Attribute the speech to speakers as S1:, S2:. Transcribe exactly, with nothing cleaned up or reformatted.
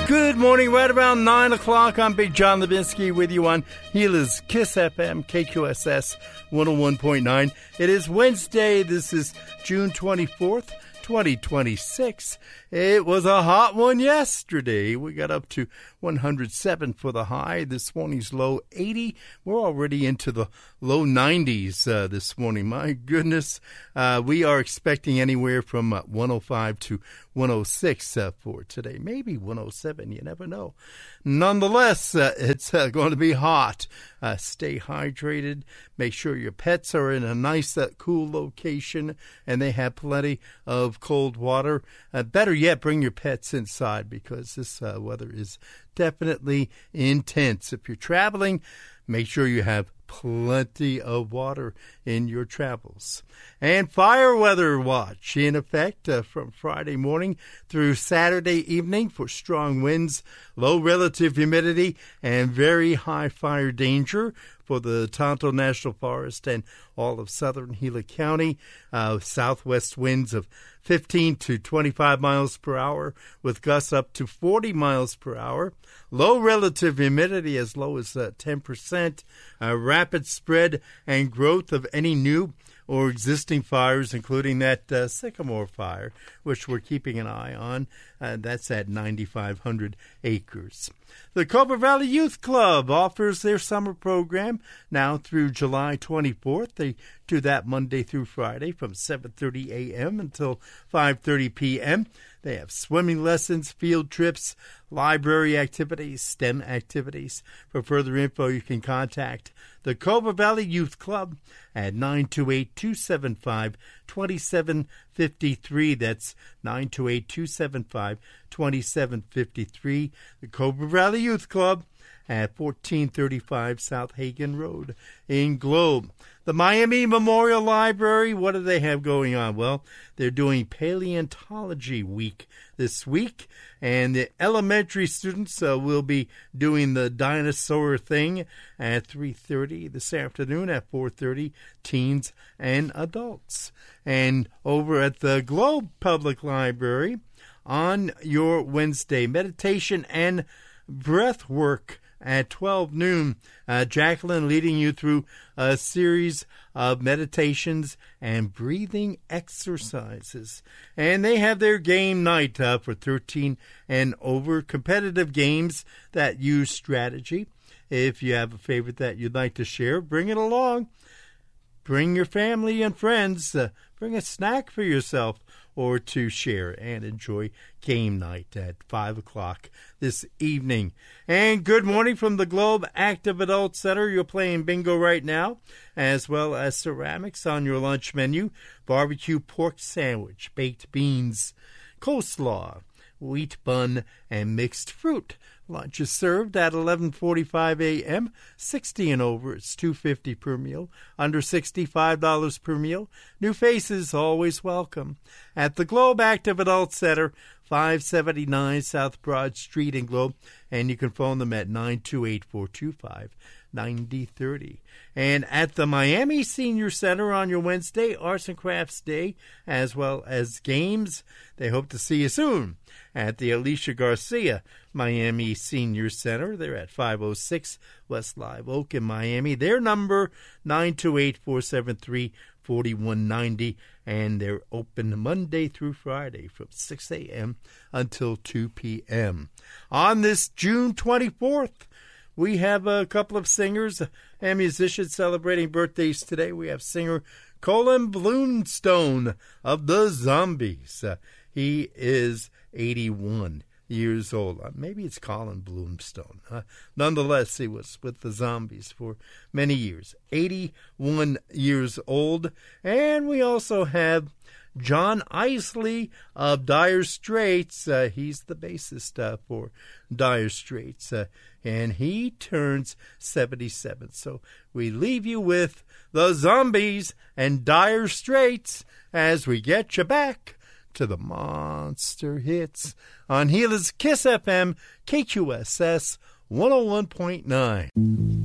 S1: Good morning, right around nine o'clock. I'm Big John Levinsky with you on Gila's Kiss F M, K Q S S one oh one point nine. It is Wednesday. This is June twenty-fourth, twenty twenty-six. It was a hot one yesterday. We got up to one hundred seven for the high. This morning's low eighty. We're already into the low nineties uh, this morning. My goodness. Uh, we are expecting anywhere from uh, one oh five to one oh six uh, for today. Maybe one oh seven. You never know. Nonetheless, uh, it's uh, going to be hot. Uh, stay hydrated. Make sure your pets are in a nice, uh, cool location and they have plenty of cold water. Uh, better yet, bring your pets inside because this uh, weather is definitely intense. If you're traveling, make sure you have plenty of water in your travels. And fire weather watch in effect uh, from Friday morning through Saturday evening for strong winds, low relative humidity, and very high fire danger for the Tonto National Forest and all of southern Gila County. Uh, southwest winds of fifteen to twenty-five miles per hour with gusts up to forty miles per hour. Low relative humidity as low as uh, ten percent. Uh, rapid spread and growth of any new or existing fires, including that uh, sycamore fire, which we're keeping an eye on. Uh, that's at ninety-five hundred acres. The Cobra Valley Youth Club offers their summer program now through July twenty-fourth. They do that Monday through Friday from seven thirty a.m. until five thirty p.m. They have swimming lessons, field trips, library activities, STEM activities. For further info, you can contact the Cobra Valley Youth Club at nine two eight, two seven five, two seven five three. That's nine two eight, two seven five, two seven five three. The Cobra Valley Youth Club at fourteen thirty-five South Hagen Road in Globe. The Miami Memorial Library, what do they have going on? Well, they're doing Paleontology Week this week, and the elementary students uh, will be doing the dinosaur thing at three thirty this afternoon. At four thirty, teens and adults. And over at the Globe Public Library on your Wednesday, meditation and breath work at twelve noon. Uh, Jacqueline leading you through a series of meditations and breathing exercises. And they have their game night uh, for thirteen and over, competitive games that use strategy. If you have a favorite that you'd like to share, bring it along. Bring your family and friends. Uh, bring a snack for yourself or to share and enjoy game night at five o'clock this evening. And good morning from the Globe Active Adult Center. You're playing bingo right now, as well as ceramics on your lunch menu, barbecue pork sandwich, baked beans, coleslaw, wheat bun, and mixed fruit. Lunch is served at eleven forty-five a.m. sixty and over, it's two dollars and fifty cents per meal. Under sixty-five dollars per meal. New faces always welcome. At the Globe Active Adult Center, five seventy-nine South Broad Street in Globe. And you can phone them at nine two eight, four two five, nine oh three oh. And at the Miami Senior Center on your Wednesday, Arts and Crafts Day, as well as games. They hope to see you soon at the Alicia Garcia Miami Senior Center. They're at five oh six West Live Oak in Miami. Their number, nine two eight, four seven three, four one nine oh, and they're open Monday through Friday from six a.m. until two p.m. On this June twenty-fourth, we have a couple of singers and musicians celebrating birthdays today. We have singer Colin Blunstone of the Zombies. Uh, he is eighty-one years old. Uh, maybe it's Colin Blunstone. Uh, nonetheless, he was with the Zombies for many years. eighty-one years old. And we also have John Isley of Dire Straits. Uh, he's the bassist uh, for Dire Straits. Uh, and he turns seventy-seven. So we leave you with the Zombies and Dire Straits as we get you back to the monster hits on Gila's Kiss F M, K Q S S one oh one point nine.